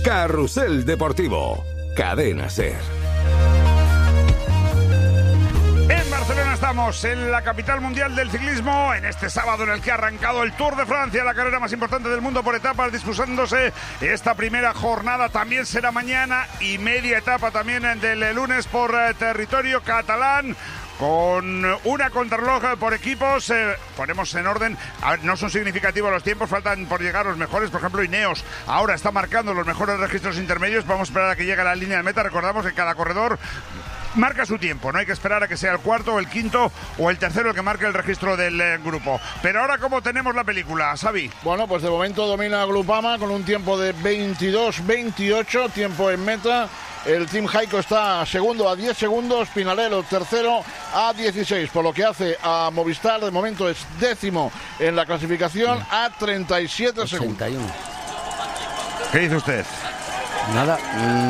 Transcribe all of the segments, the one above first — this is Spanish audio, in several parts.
Carrusel Deportivo, Cadena SER. En Barcelona estamos, en la capital mundial del ciclismo, en este sábado en el que ha arrancado el Tour de Francia, la carrera más importante del mundo por etapas, disputándose esta primera jornada. También será mañana y media etapa también del lunes por territorio catalán, con una contrarreloj por equipos. Ponemos en orden. A ver, no son significativos los tiempos, faltan por llegar los mejores. Por ejemplo, Ineos ahora está marcando los mejores registros intermedios. Vamos a esperar a que llegue a la línea de meta. Recordamos que cada corredor marca su tiempo, no hay que esperar a que sea el cuarto o el quinto o el tercero el que marque el registro del grupo. Pero ahora, ¿cómo tenemos la película, Xavi? Bueno, pues de momento domina Groupama con un tiempo de 22-28, tiempo en meta. El Team Jayco está segundo a 10 segundos, Pinarello tercero a 16, por lo que hace a Movistar, de momento es décimo en la clasificación a 37 segundos. ¿Qué dice usted? Nada,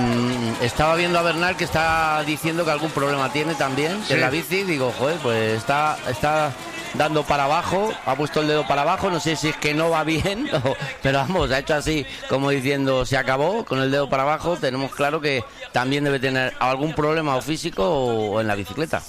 estaba viendo a Bernal que está diciendo que algún problema tiene también, que en la bici, digo, joder, pues está dando para abajo, ha puesto el dedo para abajo, no sé si es que no va bien, pero vamos, ha hecho así como diciendo se acabó, con el dedo para abajo. Tenemos claro que también debe tener algún problema o físico o en la bicicleta.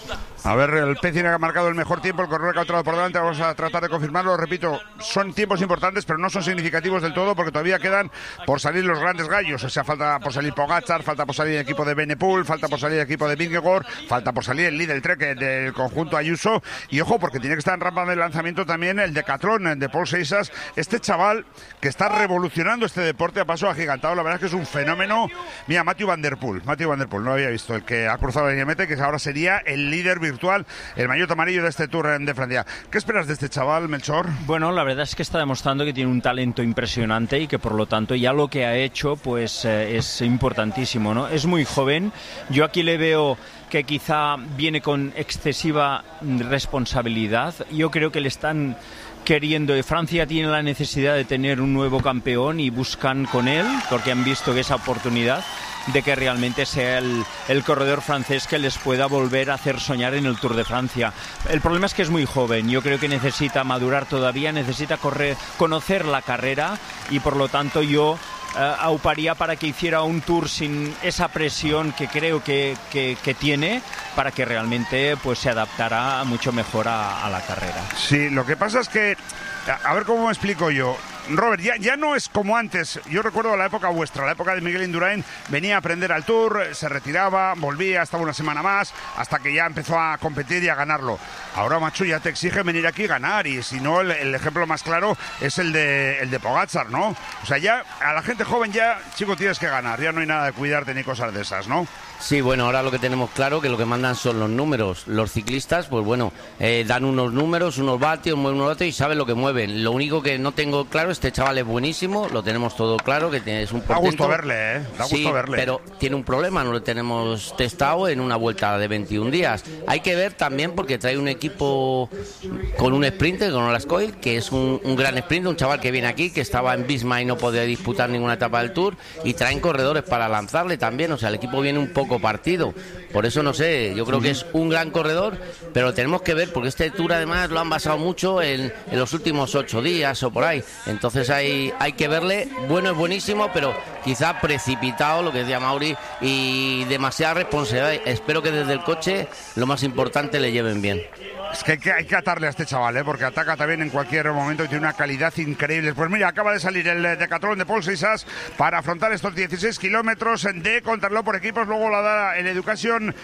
A ver, el Pecina ha marcado el mejor tiempo, el corredor que ha entrado por delante, vamos a tratar de confirmarlo. Repito, son tiempos importantes, pero no son significativos del todo, porque todavía quedan por salir los grandes gallos. O sea, falta por salir Pogačar, falta por salir el equipo de Benepul, falta por salir el equipo de Vingegaard, falta por salir el líder Trek del conjunto Ayuso. Y ojo, porque tiene que estar en rampa de lanzamiento también el Decathlon de Paul Seixas, este chaval que está revolucionando este deporte a paso agigantado. La verdad es que es un fenómeno. Mira, Mathieu van der Poel, no lo había visto, el que ha cruzado la línea meta, que ahora sería el líder virtual, el maillot amarillo de este Tour de Francia. ¿Qué esperas de este chaval, Melchor? Bueno, la verdad es que está demostrando que tiene un talento impresionante y que por lo tanto ya lo que ha hecho pues es importantísimo, ¿no? Es muy joven. Yo aquí le veo que quizá viene con excesiva responsabilidad. Yo creo que le están queriendo, Francia tiene la necesidad de tener un nuevo campeón y buscan con él, porque han visto que esa oportunidad de que realmente sea el corredor francés que les pueda volver a hacer soñar en el Tour de Francia. El problema es que es muy joven, yo creo que necesita madurar todavía, necesita conocer la carrera y por lo tanto yo auparía para que hiciera un Tour sin esa presión que creo que tiene, para que realmente pues se adaptara mucho mejor a la carrera. Sí, lo que pasa es que, a ver cómo me explico yo, Robert, ya no es como antes. Yo recuerdo la época vuestra, la época de Miguel Indurain. Venía a aprender al Tour, se retiraba, volvía, estaba una semana más, hasta que ya empezó a competir y a ganarlo. Ahora, macho, ya te exige venir aquí y ganar, y si no, el ejemplo más claro es el de Pogačar, ¿no? O sea, ya a la gente joven ya, chico, tienes que ganar, ya no hay nada de cuidarte ni cosas de esas, ¿no? Sí, bueno, ahora lo que tenemos claro que lo que mandan son los números. Los ciclistas, pues bueno, dan unos números, unos vatios, mueven unos vatios y saben lo que mueven. Lo único que no tengo claro, este chaval es buenísimo, lo tenemos todo claro, que es un portento. Da gusto verle, Da gusto verle. Pero tiene un problema, no lo tenemos testado en una vuelta de 21 días. Hay que ver también porque trae un equipo con un sprinter, con Olascoil, que es un gran sprinter, un chaval que viene aquí, que estaba en Visma y no podía disputar ninguna etapa del Tour, y traen corredores para lanzarle también, o sea, el equipo viene un poco partido. Por eso no sé, yo creo que es un gran corredor, pero tenemos que ver, porque este Tour además lo han basado mucho en los últimos 8 días o por ahí. Entonces hay que verle, bueno, es buenísimo, pero quizá precipitado, lo que decía Mauri, y demasiada responsabilidad. Espero que desde el coche lo más importante le lleven bien. Es que hay que atarle a este chaval, porque ataca también en cualquier momento y tiene una calidad increíble. Pues mira, acaba de salir el Decathlon de Paul Seixas para afrontar estos 16 kilómetros de contrarreloj por equipos. Luego lo hará en Educación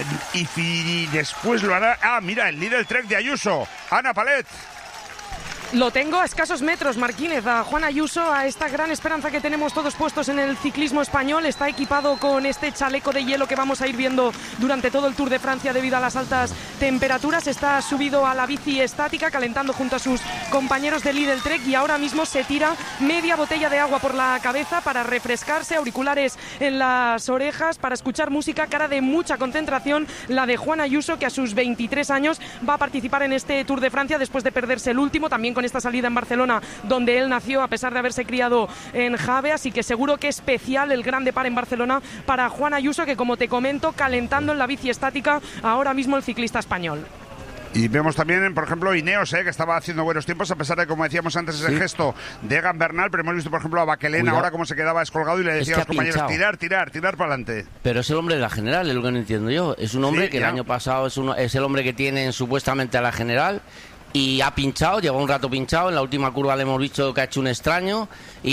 y después lo hará... Ah, mira, el líder Trek de Ayuso, Ana Palet. Lo tengo a escasos metros, Marquínez, a Juan Ayuso, a esta gran esperanza que tenemos todos puestos en el ciclismo español. Está equipado con este chaleco de hielo que vamos a ir viendo durante todo el Tour de Francia debido a las altas temperaturas. Está subido a la bici estática, calentando junto a sus compañeros de Lidl Trek, y ahora mismo se tira media botella de agua por la cabeza para refrescarse, auriculares en las orejas, para escuchar música. Cara de mucha concentración la de Juan Ayuso, que a sus 23 años va a participar en este Tour de Francia después de perderse el último, también con esta salida en Barcelona, donde él nació, a pesar de haberse criado en Jave. Así que seguro que especial el gran depart en Barcelona para Juan Ayuso, que, como te comento, calentando en la bici estática ahora mismo el ciclista español. Y vemos también, por ejemplo, Ineos, que estaba haciendo buenos tiempos, a pesar de, como decíamos antes, ese gesto de Egan Bernal, pero hemos visto, por ejemplo, a Bakelén ahora como se quedaba descolgado y le decía a los compañeros, tirar para adelante. Pero es el hombre de la general, es lo que no entiendo yo. Es un hombre que el año pasado es el hombre que tienen supuestamente a la general y ha pinchado, lleva un rato pinchado, en la última curva le hemos visto que ha hecho un extraño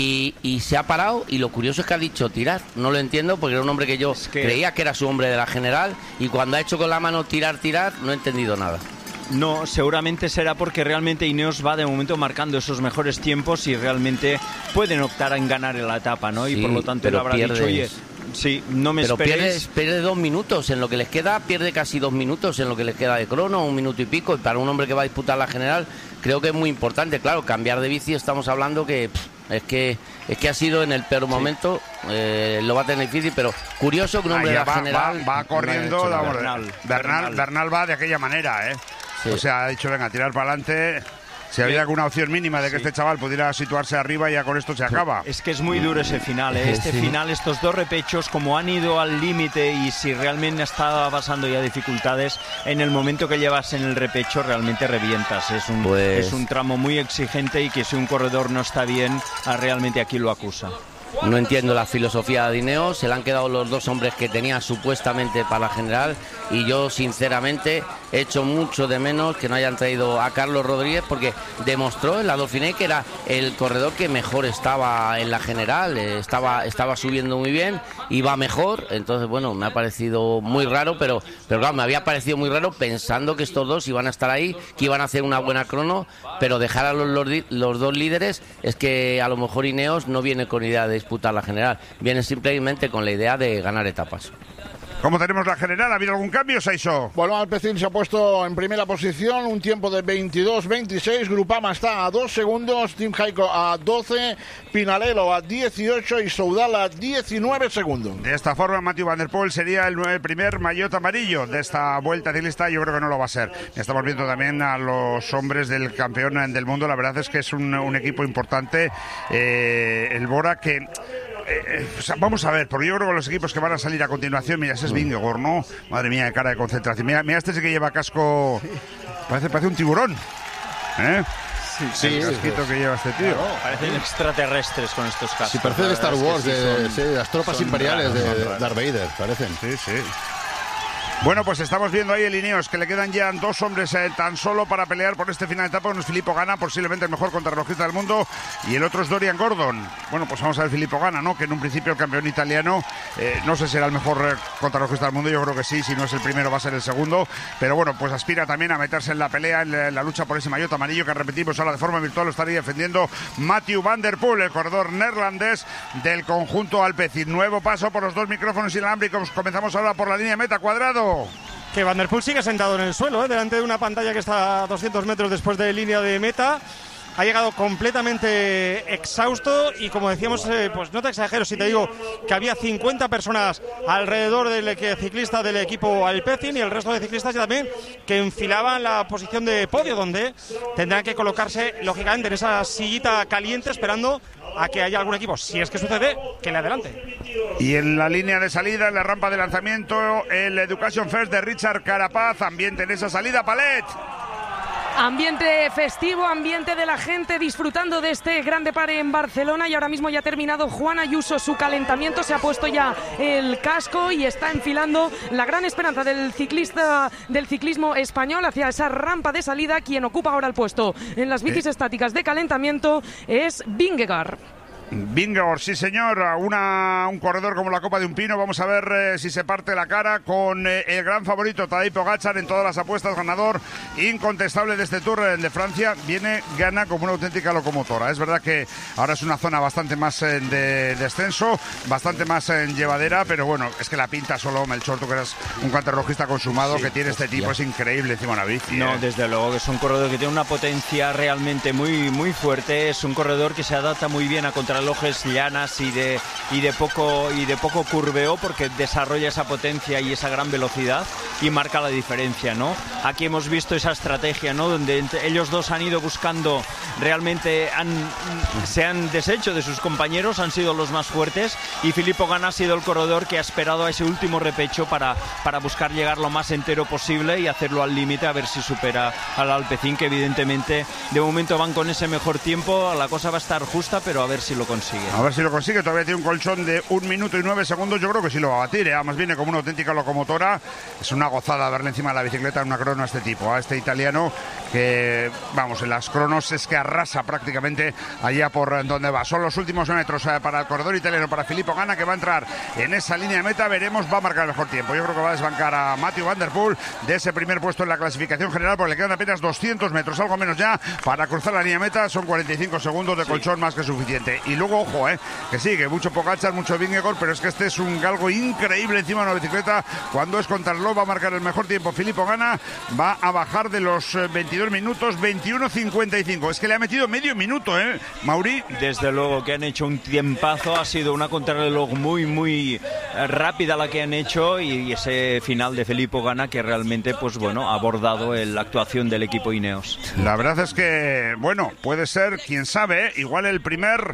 y se ha parado, y lo curioso es que ha dicho tirar. No lo entiendo porque era un hombre que yo creía que era su hombre de la general, y cuando ha hecho con la mano tirar, no he entendido nada. No, seguramente será porque realmente Ineos va de momento marcando esos mejores tiempos y realmente pueden optar en ganar en la etapa, ¿no? Y por lo tanto él habrá dicho, oye, sí, no me esperéis. Pierde 2 minutos en lo que les queda, pierde casi 2 minutos en lo que les queda de crono, 1 minuto y pico, y para un hombre que va a disputar la general creo que es muy importante. Claro, cambiar de bici, estamos hablando que es que ha sido en el peor momento, lo va a tener difícil, pero curioso que un hombre de la general va corriendo, Bernal va de aquella manera, Sí. O sea, ha dicho, venga, tirar para adelante. Si había alguna opción mínima de que este chaval pudiera situarse arriba, ya con esto se acaba. Es que es muy duro ese final, final, estos 2 repechos, como han ido al límite, y si realmente estaba pasando ya dificultades, en el momento que llevas en el repecho realmente revientas. Es un tramo muy exigente, y que si un corredor no está bien, realmente aquí lo acusa. No entiendo la filosofía de Ineos, se le han quedado los 2 hombres que tenía supuestamente para la general, y yo sinceramente echo mucho de menos que no hayan traído a Carlos Rodríguez, porque demostró en la Dauphiné que era el corredor que mejor estaba en la general, estaba subiendo muy bien, iba mejor. Entonces bueno, me ha parecido muy raro, pero claro, me había parecido muy raro pensando que estos 2 iban a estar ahí, que iban a hacer una buena crono, pero dejar a los 2 líderes, es que a lo mejor Ineos no viene con idea de disputar la general, viene simplemente con la idea de ganar etapas. ¿Cómo tenemos la general? ¿Ha habido algún cambio, Saiso? Bueno, Alpecin se ha puesto en primera posición, un tiempo de 22-26. Grupama está a 2 segundos, Team Jayco a 12, Pinarello a 18 y Soudal a 19 segundos. De esta forma, Mathieu Van Der Poel sería el primer maillot amarillo de esta vuelta ciclista. Yo creo que no lo va a ser. Estamos viendo también a los hombres del campeón del mundo. La verdad es que es un equipo importante. El Bora que... o sea, vamos a ver, porque yo creo que los equipos que van a salir a continuación, mira, ese es Vingegaard, ¿no? Madre mía, de cara de concentración. Mira, este sí que lleva casco, parece un tiburón, el casquito que lleva este tío. Claro, parecen extraterrestres con estos cascos. Sí, parece de Star Wars, de las tropas imperiales de Darth Vader, parecen. Sí. Bueno, pues estamos viendo ahí el Ineos, que le quedan ya 2 hombres tan solo para pelear por este final de etapa. Uno es Filippo Ganna, posiblemente el mejor contrarrelojista del mundo, y el otro es Dorian Gordon. Bueno, pues vamos a ver Filippo Ganna, ¿no? Que en un principio el campeón italiano, no sé si era el mejor contrarrelojista del mundo, yo creo que sí, si no es el primero va a ser el segundo, pero bueno, pues aspira también a meterse en la pelea, en la lucha por ese maillot amarillo que repetimos ahora de forma virtual lo estaría defendiendo Mathieu Van Der Poel, el corredor neerlandés del conjunto Alpecin. Nuevo paso por los 2 micrófonos inalámbricos. Comenzamos ahora por la línea de meta. Cuadrado. Que Van Der Poel sigue sentado en el suelo, delante de una pantalla que está a 200 metros después de línea de meta. Ha llegado completamente exhausto y, como decíamos, pues no te exagero si te digo que había 50 personas alrededor del ciclista del equipo Alpecin, y el resto de ciclistas ya también que enfilaban la posición de podio, donde tendrán que colocarse lógicamente en esa sillita caliente esperando a que haya algún equipo, si es que sucede, que le adelante. Y en la línea de salida, en la rampa de lanzamiento, el Education First de Richard Carapaz. Ambiente en esa salida, Palet. Ambiente festivo, ambiente de la gente disfrutando de este Gran Depart en Barcelona, y ahora mismo ya ha terminado Juan Ayuso su calentamiento, se ha puesto ya el casco y está enfilando la gran esperanza del ciclismo español hacia esa rampa de salida. Quien ocupa ahora el puesto en las bicis estáticas de calentamiento es Vingegaard. Vingegaard, sí señor, un corredor como la copa de un pino. Vamos a ver si se parte la cara con el gran favorito Tadej Pogačar en todas las apuestas, ganador incontestable de este Tour de Francia. Gana como una auténtica locomotora. Es verdad que ahora es una zona bastante más de descenso, bastante más llevadera, pero bueno, es que la pinta solo, Melchor, tú que eres un contrarrelojista consumado, sí, que tiene este tipo, es increíble encima de una bici. No, desde luego que es un corredor que tiene una potencia realmente muy, muy fuerte. Es un corredor que se adapta muy bien a contrarreloj contrarrelojes llanas y de poco curveo, porque desarrolla esa potencia y esa gran velocidad y marca la diferencia, ¿no? Aquí hemos visto esa estrategia, ¿no? Donde ellos dos han ido buscando, realmente se han deshecho de sus compañeros, han sido los más fuertes, y Filippo Ganna ha sido el corredor que ha esperado a ese último repecho para buscar llegar lo más entero posible y hacerlo al límite, a ver si supera al Alpecin, que evidentemente de momento van con ese mejor tiempo. La cosa va a estar justa, pero a ver si lo consigue. A ver si lo consigue. Todavía tiene un colchón de 1 minuto y 9 segundos. Yo creo que sí lo va a batir, ¿eh? Además viene como una auténtica locomotora. Es una gozada verle encima de la bicicleta en una crono a este tipo, a este italiano que, vamos, en las cronos es que arrasa prácticamente allá por donde va. Son los últimos metros para el corredor italiano, para Filippo Ganna, que va a entrar en esa línea de meta. Veremos, va a marcar el mejor tiempo. Yo creo que va a desbancar a Mathieu van der Poel de ese primer puesto en la clasificación general, porque le quedan apenas 200 metros, algo menos ya, para cruzar la línea de meta. Son 45 segundos de colchón, más que suficiente. Y luego, ojo, que sí, que mucho Pogačar, mucho Vingegaard, pero es que este es un galgo increíble encima de una bicicleta. Cuando es contrarreloj va a marcar el mejor tiempo. Filippo Ganna va a bajar de los 22 minutos, 21.55. Es que le ha metido medio minuto, Mauri. Desde luego que han hecho un tiempazo, ha sido una contrarreloj muy rápida la que han hecho, y ese final de Filippo Ganna que realmente, pues bueno, ha abordado la actuación del equipo Ineos. La verdad es que, bueno, puede ser, quién sabe, igual el primer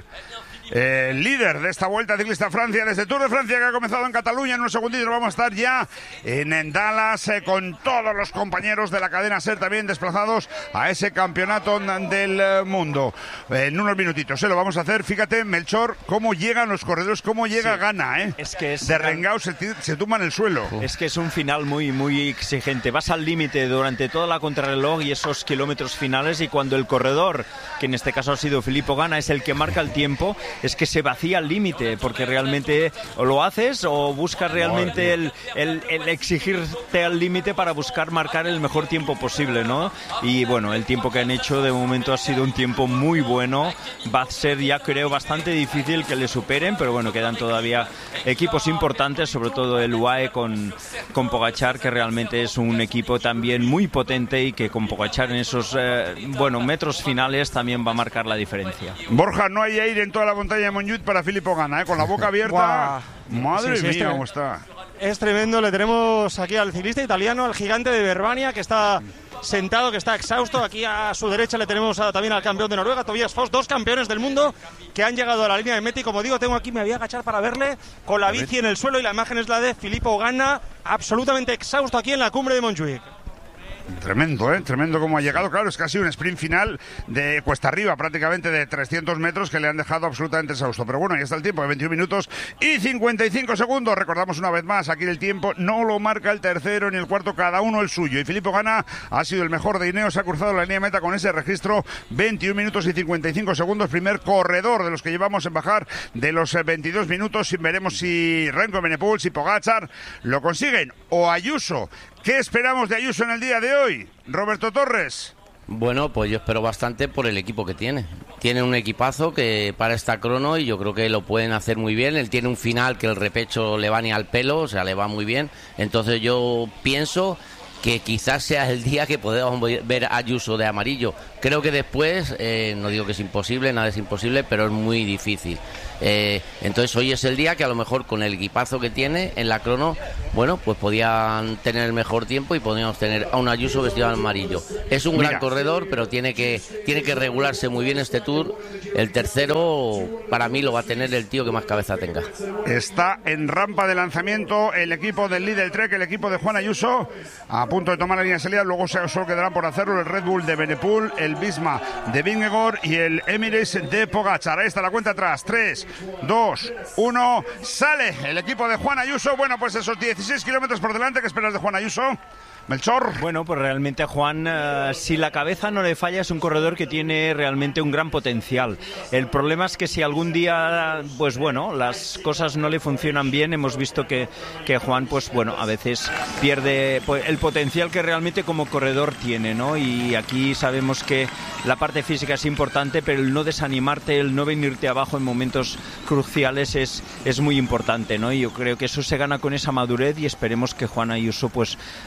líder de esta Vuelta Ciclista a Francia, desde Tour de Francia, que ha comenzado en Cataluña. En unos segunditos vamos a estar ya en Dallas con todos los compañeros de la cadena SER también desplazados a ese campeonato del mundo. En unos minutitos lo vamos a hacer. Fíjate, Melchor, cómo llegan los corredores, cómo llega Ganna, Es que de rengao se tumba en el suelo. Es que es un final muy exigente. Vas al límite durante toda la contrarreloj y esos kilómetros finales, y cuando el corredor, que en este caso ha sido Filippo Ganna, es el que marca el tiempo, es que se vacía el límite, porque realmente o lo haces o buscas realmente el exigirte al límite para buscar marcar el mejor tiempo posible, ¿no? Y bueno, el tiempo que han hecho de momento ha sido un tiempo muy bueno. Va a ser, ya creo, bastante difícil que le superen, pero bueno, quedan todavía equipos importantes, sobre todo el UAE con Pogačar, que realmente es un equipo también muy potente, y que con Pogačar en esos metros finales también va a marcar la diferencia. Borja, no hay aire en toda la montaña de Montjuïc para Filippo Ganna, con la boca abierta. Madre mía, cómo está. Es tremendo. Le tenemos aquí al ciclista italiano, al gigante de Verbania, que está sentado, que está exhausto. Aquí a su derecha le tenemos también al campeón de Noruega, Tobias Foss, 2 campeones del mundo que han llegado a la línea de meta. Y como digo, tengo aquí, me voy a agachar para verle con la bici en el suelo, y la imagen es la de Filippo Ganna, absolutamente exhausto aquí en la cumbre de Montjuïc. Tremendo, tremendo cómo ha llegado. Claro, es casi un sprint final de cuesta arriba, prácticamente de 300 metros, que le han dejado absolutamente exhausto. Pero bueno, ya está el tiempo de 21 minutos y 55 segundos. Recordamos una vez más, aquí el tiempo no lo marca el tercero ni el cuarto, cada uno el suyo. Y Filippo Ganna ha sido el mejor de Ineos, ha cruzado la línea de meta con ese registro, 21 minutos y 55 segundos. Primer corredor de los que llevamos en bajar de los 22 minutos. Y veremos si Remco Evenepoel, si Pogačar lo consiguen, o Ayuso. ¿Qué esperamos de Ayuso en el día de hoy, Roberto Torres? Bueno, pues yo espero bastante por el equipo que tiene. Tiene un equipazo que para esta crono, y yo creo que lo pueden hacer muy bien. Él tiene un final que el repecho le va ni al pelo, o sea, le va muy bien. Entonces yo pienso que quizás sea el día que podamos ver a Ayuso de amarillo. Creo que después, no digo que es imposible, nada es imposible, pero es muy difícil. Entonces hoy es el día que a lo mejor con el equipazo que tiene en la crono, bueno, pues podían tener el mejor tiempo y podíamos tener a un Ayuso vestido de amarillo. Es un gran corredor, pero tiene que regularse muy bien este Tour. El tercero, para mí, lo va a tener el tío que más cabeza tenga. Está en rampa de lanzamiento el equipo del Lidl Trek, el equipo de Juan Ayuso, a punto de tomar la línea de salida. Luego solo quedarán por hacerlo el Red Bull de Evenepoel, el Visma de Vingegaard y el Emirates de Pogačar. Ahí está la cuenta atrás. 3, 2, 1. Sale el equipo de Juan Ayuso. Bueno, pues esos 16 kilómetros por delante. ¿Qué esperas de Juan Ayuso, Melchor? Bueno, pues realmente a Juan, si la cabeza no le falla, es un corredor que tiene realmente un gran potencial. El problema es que si algún día, pues bueno, las cosas no le funcionan bien, hemos visto que Juan, pues bueno, a veces pierde el potencial que realmente como corredor tiene, ¿no? Y aquí sabemos que la parte física es importante, pero el no desanimarte, el no venirte abajo en momentos cruciales es muy importante, ¿no? Y yo creo que eso se gana con esa madurez, y esperemos que Juan Ayuso pues vaya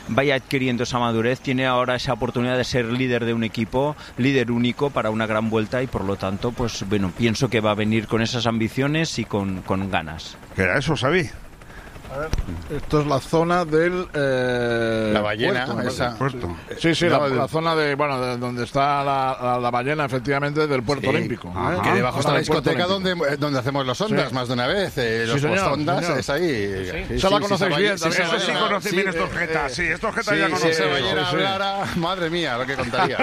adquiriendo esa madurez, tiene ahora esa oportunidad de ser líder de un equipo, líder único para una gran vuelta, y por lo tanto, pues bueno, pienso que va a venir con esas ambiciones y con ganas. ¿Qué era eso, Xavi? A ver, esto es la zona del... la ballena, puerto, esa. Puerto. Sí, la zona de donde está la ballena, efectivamente, del Puerto Olímpico. Que debajo está la discoteca donde hacemos los ondas más de una vez. Los ondas es ahí. Esa la conocéis bien. Eso sí conoce bien estos jetas. Sí, estos jetas ya conocen. Si esa ballena hablara, madre mía, lo que contaría.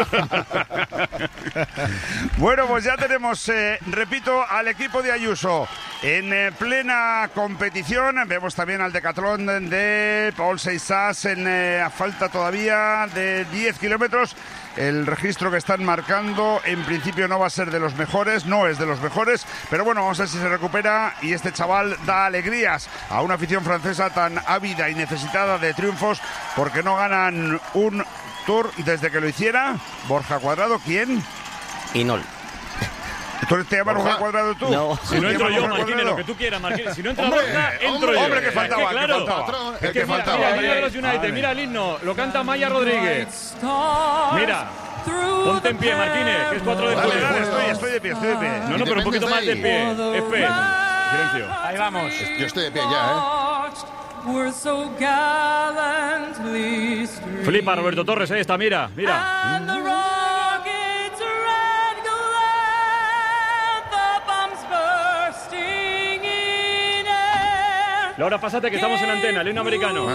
Bueno, pues ya tenemos, repito, al equipo de Ayuso en plena competición. Vemos también al decatlón de Paul Seixas a falta todavía de 10 kilómetros. El registro que están marcando en principio no va a ser de los mejores, no es de los mejores, pero bueno, vamos a ver si se recupera, y este chaval da alegrías a una afición francesa tan ávida y necesitada de triunfos, porque no ganan un Tour desde que lo hiciera Borja Cuadrado. ¿Quién? Inol. ¿Tú te llamas Borja Cuadrado tú? No. Si no entro yo, Marquines, lo que tú quieras, Marquines. Si no entra Borja, entro yo. Hombre, que faltaba, claro. Es que faltaba. Mira los United, mira el himno, lo canta Maya Rodríguez. Mira, ponte en pie, Marquines, que es 4 de julio. Estoy de pie. No, pero un poquito más de pie. Espe. Silencio. Ahí vamos. Yo estoy de pie ya, Flipa Roberto Torres, ahí está, mira. Laura, pásate que estamos en antena, el himno americano.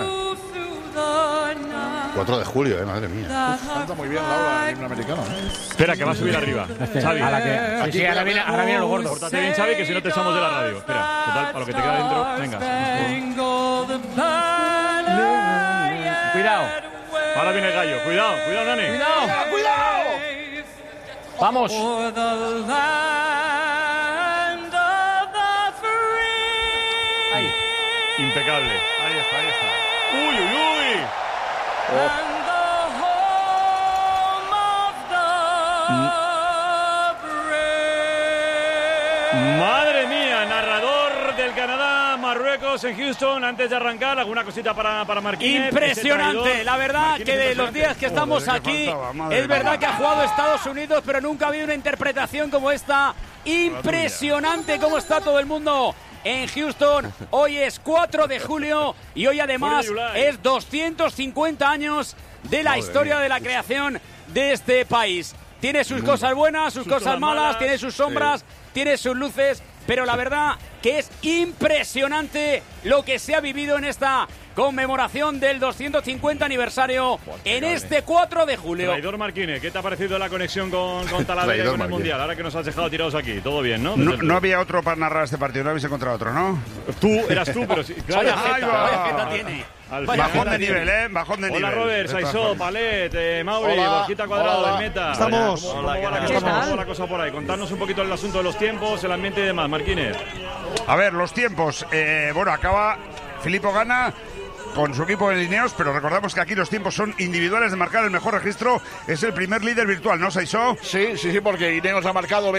4 de julio, madre mía. Canta muy bien Laura el himno americano. Espera, que va a subir arriba. Xavi. Sí, ahora viene lo gordo. Pórtate bien, Xavi, que si no te echamos de la radio. Espera, total, para lo que te queda dentro. Venga. Cuidado. Ahora viene el gallo. Cuidado, Nani. ¡Cuidado! ¡Vamos! Ahí. Impecable. Ahí está. ¡Uy! Madre mía, narrador del Canadá, Marruecos en Houston, antes de arrancar, alguna cosita para Marquines. Impresionante, la verdad que de los días que estamos aquí, es verdad que ha jugado Estados Unidos, pero nunca ha habido una interpretación como esta. Impresionante cómo está todo el mundo en Houston. Hoy es 4 de julio y hoy además es 250 años de la historia de la creación de este país. Tiene sus cosas buenas, sus cosas malas, tiene sus sombras, tiene sus luces, pero la verdad que es impresionante lo que se ha vivido en esta conmemoración del 250 aniversario en este 4 de julio. Traidor Marquines, ¿qué te ha parecido la conexión con Talavera y con el Mundial? Ahora que nos has dejado tirados aquí, todo bien, ¿no? No había otro para narrar este partido, no habéis encontrado otro, ¿no? Eras tú, pero sí. Claro. Vaya jeta tiene. Bajón de nivel, bajón de nivel. Hola Robert, Saisó, Palet, Mauri, Borjita Cuadrado, el Meta. Estamos. ¿Cómo va la cosa por ahí? Contarnos un poquito el asunto de los tiempos, el ambiente y demás, Marquines. A ver, los tiempos. Bueno, acaba Filippo Ganna con su equipo de Lineos, pero recordamos que aquí los tiempos son individuales. De marcar el mejor registro es el primer líder virtual, ¿no, Saisó? Sí, porque Ineos ha marcado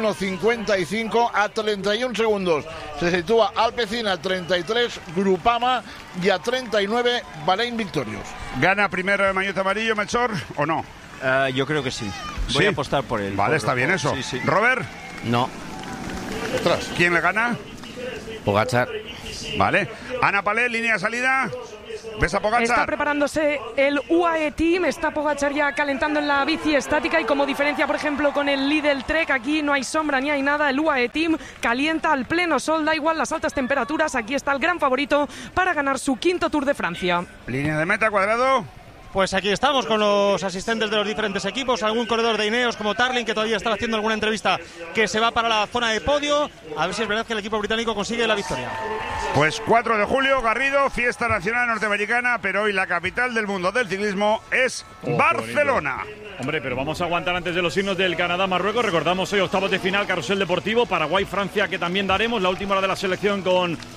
21.55 a 31 segundos. Se sitúa Alpecin a 33, Grupama, y a 39 Bahrein Victorious. ¿Gana primer maillot amarillo, Melchor, o no? Yo creo que sí. Voy a apostar por él. Vale, está bien eso. Sí. ¿Robert? No. Ostras. ¿Quién le gana? Pogačar. Vale. Ana Palé, línea de salida. ¿Ves a Pogačar? Está preparándose el UAE Team, está Pogačar ya calentando en la bici estática, y como diferencia, por ejemplo, con el Lidl Trek, aquí no hay sombra ni hay nada. El UAE Team calienta al pleno sol, da igual las altas temperaturas. Aquí está el gran favorito para ganar su 5º Tour de Francia. Línea de meta, Cuadrado. Pues aquí estamos con los asistentes de los diferentes equipos, algún corredor de Ineos como Tarling, que todavía está haciendo alguna entrevista, que se va para la zona de podio, a ver si es verdad que el equipo británico consigue la victoria. Pues 4 de julio, Garrido, fiesta nacional norteamericana, pero hoy la capital del mundo del ciclismo es Barcelona. Hombre, pero vamos a aguantar antes de los himnos del Canadá-Marruecos. Recordamos hoy octavos de final, carrusel deportivo, Paraguay-Francia, que también daremos, la última hora de la selección con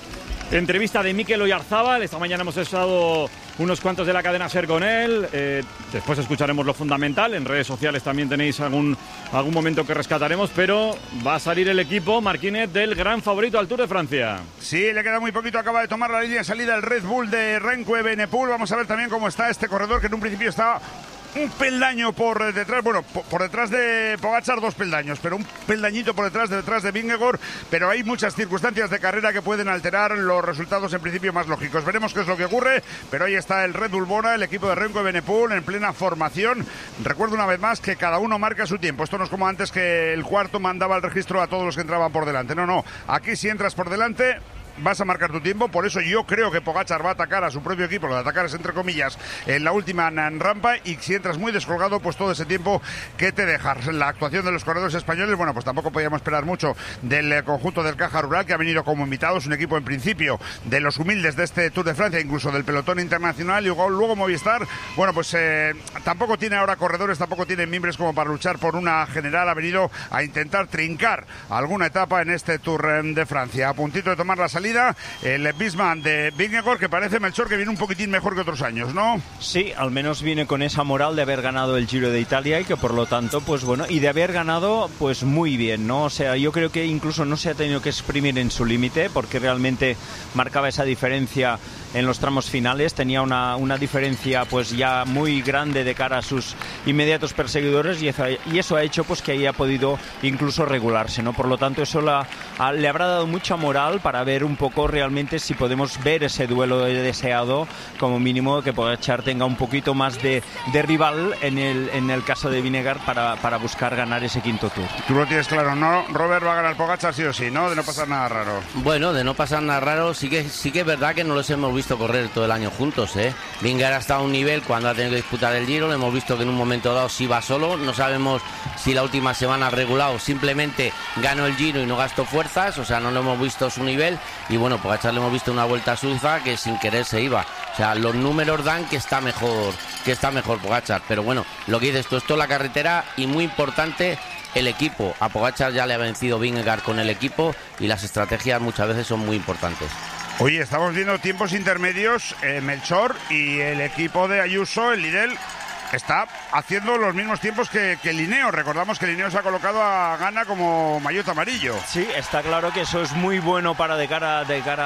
entrevista de Mikel Oyarzábal. Esta mañana hemos estado unos cuantos de la cadena SER con él. Después escucharemos lo fundamental. En redes sociales también tenéis algún momento que rescataremos, pero va a salir el equipo Marquínez del gran favorito al Tour de Francia. Sí, le queda muy poquito. Acaba de tomar la línea de salida el Red Bull de Remco Evenepoel. Vamos a ver también cómo está este corredor, que en un principio está un peldaño por detrás, bueno, por detrás de Pogačar 2 peldaños, pero un peldañito por detrás de Vingegaard, pero hay muchas circunstancias de carrera que pueden alterar los resultados en principio más lógicos. Veremos qué es lo que ocurre, pero ahí está el Red Bull Bora, el equipo de Remco Evenepoel en plena formación. Recuerdo una vez más que cada uno marca su tiempo. Esto no es como antes, que el cuarto mandaba el registro a todos los que entraban por delante. No, aquí si entras por delante vas a marcar tu tiempo. Por eso yo creo que Pogačar va a atacar a su propio equipo, lo de atacar es entre comillas, en la última rampa, y si entras muy descolgado, pues todo ese tiempo que te dejas. La actuación de los corredores españoles, bueno, pues tampoco podíamos esperar mucho del conjunto del Caja Rural, que ha venido como invitados, un equipo en principio de los humildes de este Tour de Francia, incluso del pelotón internacional, y luego Movistar, bueno, pues tampoco tiene ahora corredores, tampoco tiene mimbres como para luchar por una general. Ha venido a intentar trincar alguna etapa en este Tour de Francia. A puntito de tomar la salida el Bisman de Vingegaard, que parece, Melchor, que viene un poquitín mejor que otros años, ¿no? Sí, al menos viene con esa moral de haber ganado el Giro de Italia y que por lo tanto, pues bueno, y de haber ganado pues muy bien, ¿no? O sea, yo creo que incluso no se ha tenido que exprimir en su límite, porque realmente marcaba esa diferencia en los tramos finales, tenía una diferencia pues ya muy grande de cara a sus inmediatos perseguidores, y eso ha hecho pues que haya podido incluso regularse, ¿no? Por lo tanto, eso le habrá dado mucha moral para ver un poco realmente si podemos ver ese duelo deseado, como mínimo que Pogačar tenga un poquito más de rival en el caso de Vingegaard para buscar ganar ese quinto Tour. Tú lo tienes claro, ¿no? Robert, va a ganar Pogačar sí o sí, ¿no? De no pasar nada raro. Bueno, de no pasar nada raro, sí que es verdad que no los hemos visto correr todo el año juntos, ¿eh? Vingegaard ha estado a un nivel cuando ha tenido que disputar el Giro, lo hemos visto que en un momento dado sí va solo, no sabemos si la última semana ha regulado, simplemente ganó el Giro y no gastó fuerzas, o sea, no lo hemos visto a su nivel, y bueno, Pogačar le hemos visto una Vuelta a Suiza que sin querer se iba, o sea, los números dan que está mejor Pogačar, pero bueno, lo que dices tú, esto es la carretera y muy importante el equipo. A Pogačar ya le ha vencido Vingegaard con el equipo y las estrategias muchas veces son muy importantes. Oye, estamos viendo tiempos intermedios, Melchor, y el equipo de Ayuso, el Lidl, está haciendo los mismos tiempos que Linneo. Recordamos que Linneo se ha colocado a Ghana como maillot amarillo. Sí, está claro que eso es muy bueno para de cara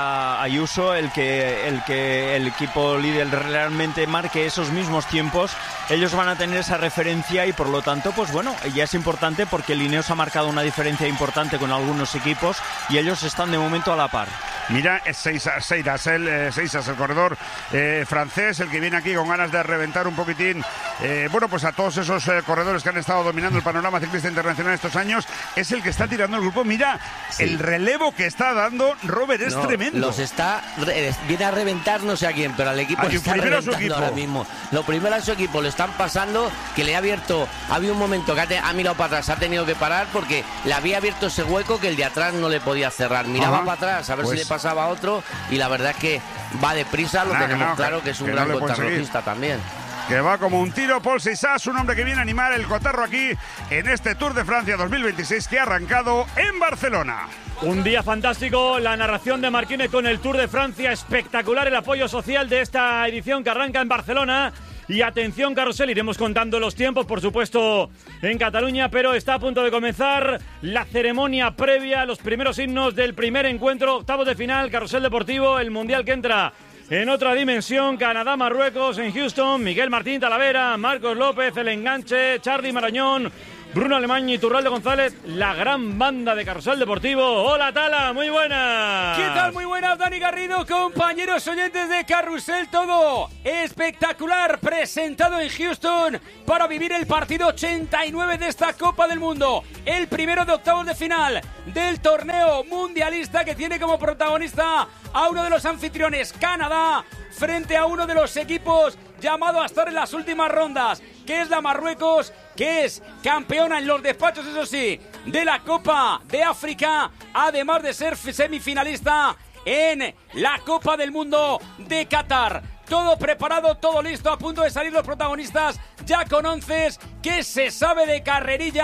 a Ayuso, el que el equipo líder realmente marque esos mismos tiempos. Ellos van a tener esa referencia y por lo tanto, pues bueno, ya es importante porque Linneo se ha marcado una diferencia importante con algunos equipos y ellos están de momento a la par. Mira, es Seiras, el corredor francés, el que viene aquí con ganas de reventar un poquitín, bueno, pues a todos esos corredores que han estado dominando el panorama ciclista internacional estos años. Es el que está tirando el grupo. Mira, sí, el relevo que está dando Robert es tremendo. Viene a reventar no sé a quién, pero al equipo le está reventando ahora mismo. Lo primero a su equipo lo están pasando, que le ha abierto, había un momento que ha mirado para atrás, ha tenido que parar porque le había abierto ese hueco que el de atrás no le podía cerrar. Miraba para atrás a ver si le pasaba a otro, y la verdad es que va deprisa, lo tenemos claro, que es un gran contrarrelojista también. Que va como un tiro, Paul Seiras, un hombre que viene a animar el cotarro aquí en este Tour de Francia 2026 que ha arrancado en Barcelona. Un día fantástico, la narración de Marquínez con el Tour de Francia, espectacular el apoyo social de esta edición que arranca en Barcelona. Y atención, carrusel, iremos contando los tiempos, por supuesto, en Cataluña, pero está a punto de comenzar la ceremonia previa, los primeros himnos del primer encuentro, octavos de final, carrusel deportivo, el mundial que entra en otra dimensión, Canadá-Marruecos en Houston, Miguel Martín Talavera, Marcos López, el enganche, Charly Marañón, Bruno Alemán y Turralde González, la gran banda de Carrusel Deportivo. Hola, Tala, muy buenas. ¿Qué tal? Muy buenas, Dani Garrido, compañeros oyentes de Carrusel, todo espectacular, presentado en Houston para vivir el partido 89 de esta Copa del Mundo, el primero de octavos de final del torneo mundialista que tiene como protagonista a uno de los anfitriones, Canadá, frente a uno de los equipos llamado a estar en las últimas rondas, que es la Marruecos, que es campeona en los despachos, eso sí, de la Copa de África, además de ser semifinalista en la Copa del Mundo de Qatar. Todo preparado, todo listo, a punto de salir los protagonistas, ya con onces que se sabe de carrerilla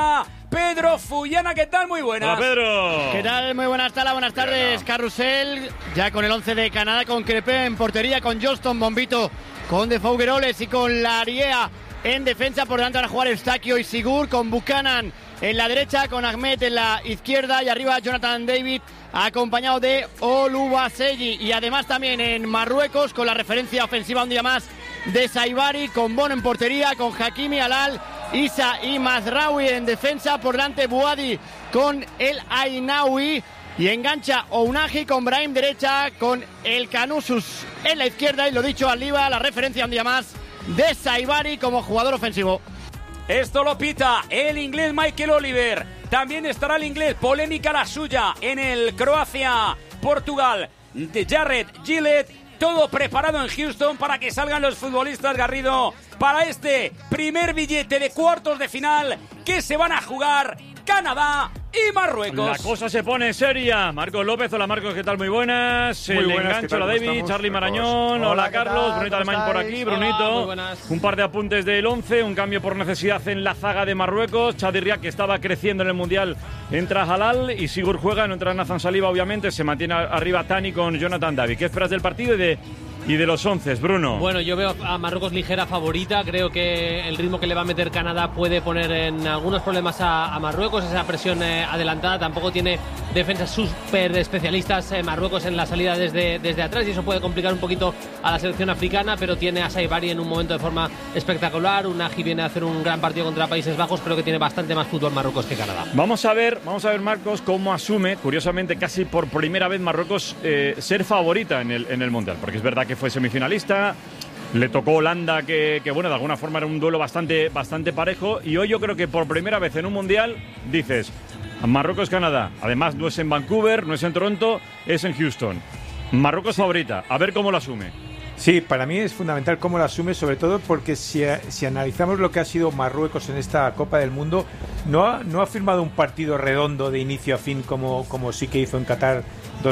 Pedro Fullana. ¿Qué tal? Muy buenas. Hola, Pedro. ¿Qué tal? Muy buenas tardes. Buenas tardes, Carrusel. Ya con el 11 de Canadá, con Crepé en portería, con Johnston, Bombito, con De Fougueroles y con Lariea en defensa. Por delante van a jugar Eustaquio y Sigur, con Buchanan en la derecha, con Ahmed en la izquierda y arriba Jonathan David acompañado de Oluwaseyi. Y además también en Marruecos, con la referencia ofensiva un día más de Saibari, con Bono en portería, con Hakimi, Alal, Isa y Mazraoui en defensa. Por delante Bouadi con el Ainaoui. Y engancha Ounahi con Brahim derecha, con el Canusus en la izquierda. Y lo dicho, Aliba, la referencia un día más de Saibari como jugador ofensivo. Esto lo pita el inglés Michael Oliver. También estará el inglés, polémica la suya, en el Croacia-Portugal de Jared Gillett. Todo preparado en Houston para que salgan los futbolistas, Garrido, para este primer billete de cuartos de final que se van a jugar Canadá y Marruecos. La cosa se pone seria. Marcos López, hola Marcos, ¿qué tal? Muy buenas. Muy buenas, engancho, hola David, Charlie Marañón, hola Carlos, Brunito Alemán por aquí, Brunito. Un par de apuntes del 11, un cambio por necesidad en la zaga de Marruecos. Chadirriak, que estaba creciendo en el Mundial, entra Halal y Sigur juega, no entra Nathan Saliba, obviamente. Se mantiene arriba Tani con Jonathan David. ¿Qué esperas del partido y de los 11, Bruno? Bueno, yo veo a Marruecos ligera favorita. Creo que el ritmo que le va a meter Canadá puede poner en algunos problemas a Marruecos. Esa presión adelantada. Tampoco tiene defensas súper especialistas Marruecos en la salida desde atrás, y eso puede complicar un poquito a la selección africana, pero tiene a Saibari en un momento de forma espectacular. Ounahi viene a hacer un gran partido contra Países Bajos. Creo que tiene bastante más fútbol Marruecos que Canadá. Vamos a ver Marcos, cómo asume, curiosamente casi por primera vez Marruecos, ser favorita en el Mundial, porque es verdad que fue semifinalista, le tocó Holanda, que bueno, de alguna forma era un duelo bastante parejo, y hoy yo creo que por primera vez en un Mundial dices, Marruecos-Canadá, además no es en Vancouver, no es en Toronto, es en Houston. Marruecos favorita, a ver cómo lo asume. Sí, para mí es fundamental cómo lo asume, sobre todo porque si analizamos lo que ha sido Marruecos en esta Copa del Mundo, no ha firmado un partido redondo de inicio a fin como sí que hizo en Qatar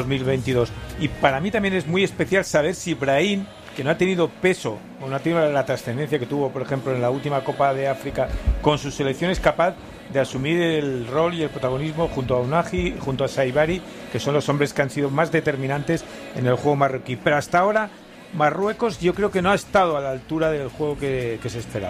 2022. Y para mí también es muy especial saber si Brahim, que no ha tenido peso o no ha tenido la trascendencia que tuvo, por ejemplo, en la última Copa de África con su selección, es capaz de asumir el rol y el protagonismo junto a Ounahi, junto a Saibari, que son los hombres que han sido más determinantes en el juego marroquí. Pero hasta ahora Marruecos yo creo que no ha estado a la altura del juego que se esperaba.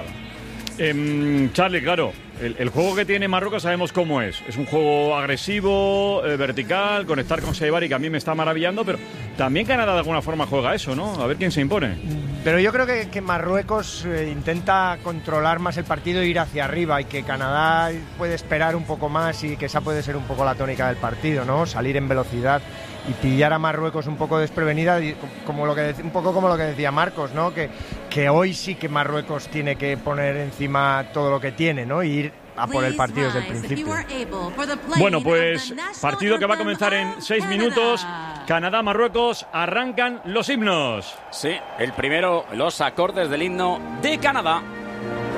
Charlie, claro, el juego que tiene Marruecos sabemos cómo es. Es un juego agresivo, vertical, conectar con Saibari, que a mí me está maravillando, pero también Canadá de alguna forma juega eso, ¿no? A ver quién se impone. Pero yo creo que Marruecos intenta controlar más el partido e ir hacia arriba, y que Canadá puede esperar un poco más, y que esa puede ser un poco la tónica del partido, ¿no? Salir en velocidad y pillar a Marruecos un poco desprevenida, un poco como lo que decía Marcos, ¿no? Que hoy sí que Marruecos tiene que poner encima todo lo que tiene, ¿no? Y ir a por el partido desde el principio. Bueno, pues partido que va a comenzar en 6 minutos. Canadá-Marruecos, arrancan los himnos. Sí, el primero, los acordes del himno de Canadá.